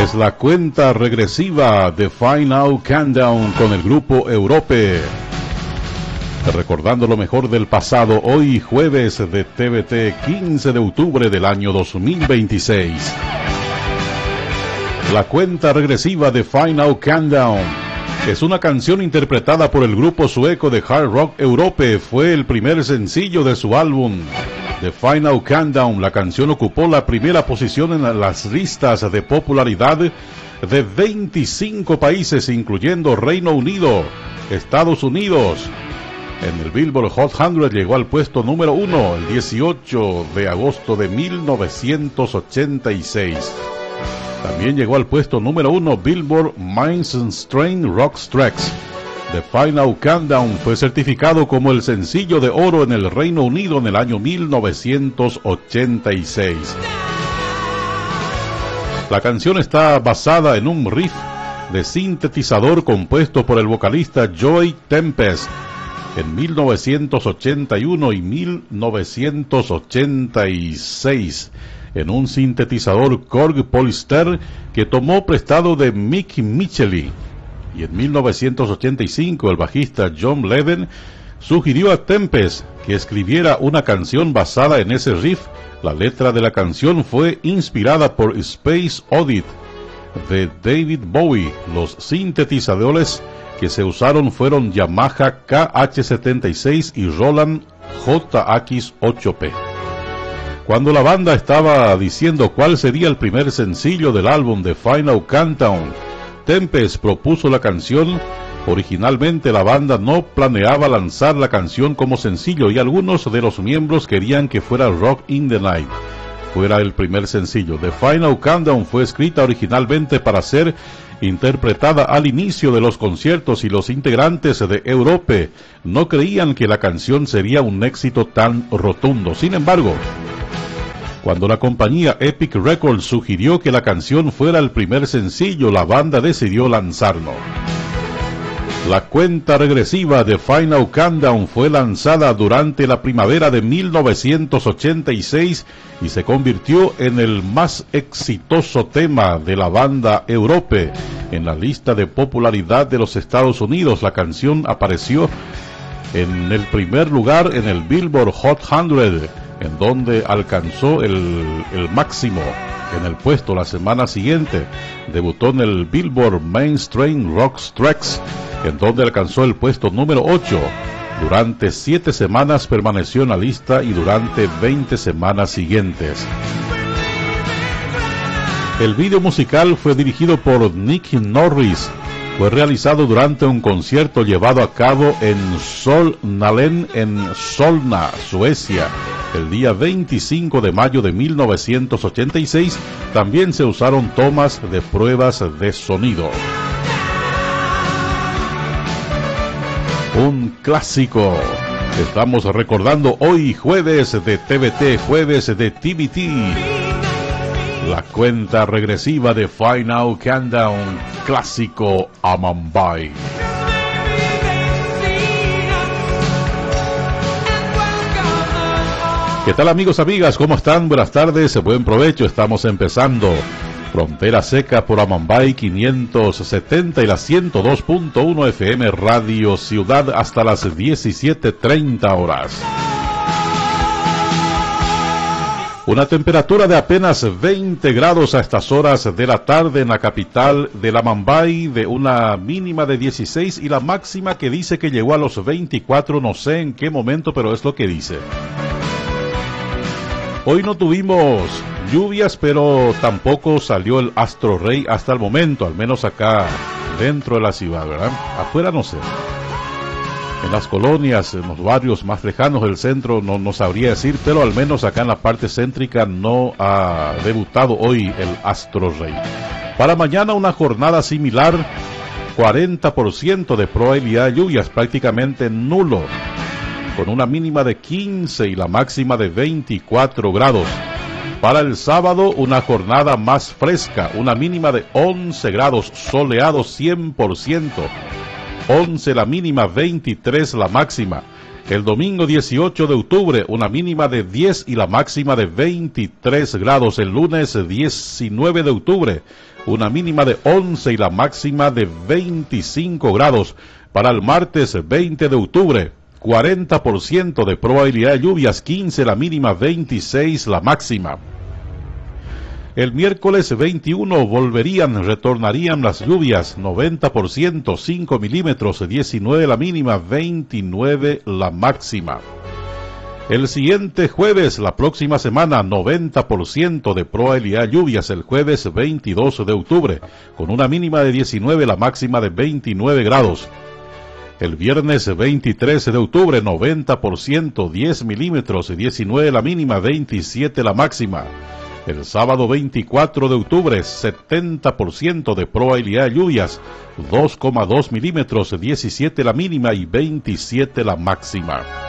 Es la cuenta regresiva de Final Countdown con el grupo Europe. Recordando lo mejor del pasado, hoy jueves de TVT 15 de octubre del año 2026. La cuenta regresiva de Final Countdown es una canción interpretada por el grupo sueco de hard rock Europe. Fue el primer sencillo de su álbum The Final Countdown. La canción ocupó la primera posición en las listas de popularidad de 25 países, incluyendo Reino Unido, Estados Unidos. En el Billboard Hot 100 llegó al puesto número 1 el 18 de agosto de 1986. También llegó al puesto número 1 Billboard Mainstream Rock Tracks. The Final Countdown fue certificado como el sencillo de oro en el Reino Unido en el año 1986. La canción está basada en un riff de sintetizador compuesto por el vocalista Joey Tempest en 1981 y 1986, en un sintetizador Korg Polyster que tomó prestado de Mick Micheli. Y en 1985 el bajista John Levin sugirió a Tempest que escribiera una canción basada en ese riff. La letra de la canción fue inspirada por Space Oddity de David Bowie. Los sintetizadores que se usaron fueron Yamaha KH76 y Roland JX8P. Cuando la banda estaba diciendo cuál sería el primer sencillo del álbum de Final Countdown, Tempest propuso la canción. Originalmente la banda no planeaba lanzar la canción como sencillo y algunos de los miembros querían que fuera Rock in the Night fuera el primer sencillo. The Final Countdown fue escrita originalmente para ser interpretada al inicio de los conciertos y los integrantes de Europe no creían que la canción sería un éxito tan rotundo. Sin embargo, cuando la compañía Epic Records sugirió que la canción fuera el primer sencillo, la banda decidió lanzarlo. La cuenta regresiva de Final Countdown fue lanzada durante la primavera de 1986 y se convirtió en el más exitoso tema de la banda Europe. En la lista de popularidad de los Estados Unidos, la canción apareció en el primer lugar en el Billboard Hot 100, en donde alcanzó el máximo en el puesto la semana siguiente. Debutó en el Billboard Mainstream Rock Tracks, en donde alcanzó el puesto número 8. Durante 7 semanas permaneció en la lista y durante 20 semanas siguientes. El video musical fue dirigido por Nick Norris. Fue realizado durante un concierto llevado a cabo en Solnalen, en Solna, Suecia, el día 25 de mayo de 1986. También se usaron tomas de pruebas de sonido. Un clásico. Estamos recordando hoy jueves de TVT, jueves de TVT. La cuenta regresiva de Final Countdown, clásico a Mumbai. ¿Qué tal, amigos, amigas? ¿Cómo están? Buenas tardes, buen provecho. Estamos empezando Frontera Seca por Amambay 570 y la 102.1 FM Radio Ciudad hasta las 17:30 horas. Una temperatura de apenas 20 grados a estas horas de la tarde en la capital de Amambay, de una mínima de 16 y la máxima que dice que llegó a los 24, no sé en qué momento, pero es lo que dice. Hoy no tuvimos lluvias, pero tampoco salió el astro rey hasta el momento, al menos acá dentro de la ciudad, ¿verdad? Afuera no sé. En las colonias, en los barrios más lejanos del centro no sabría decir, pero al menos acá en la parte céntrica no ha debutado hoy el astro rey. Para mañana una jornada similar, 40% de probabilidad de lluvias, prácticamente nulo, con una mínima de 15 y la máxima de 24 grados. Para el sábado, una jornada más fresca, una mínima de 11 grados, soleado 100%. 11 la mínima, 23 la máxima. El domingo 18 de octubre, una mínima de 10 y la máxima de 23 grados. El lunes 19 de octubre, una mínima de 11 y la máxima de 25 grados. Para el martes 20 de octubre, 40% de probabilidad de lluvias, 15 la mínima, 26 la máxima. El miércoles 21 retornarían las lluvias, 90%, 5 milímetros, 19 la mínima, 29 la máxima. El siguiente jueves, la próxima semana, 90% de probabilidad de lluvias, el jueves 22 de octubre, con una mínima de 19, la máxima de 29 grados. El viernes 23 de octubre, 90%, 10 milímetros, 19 la mínima, 27 la máxima. El sábado 24 de octubre, 70% de probabilidad de lluvias, 2,2 milímetros, 17 la mínima y 27 la máxima.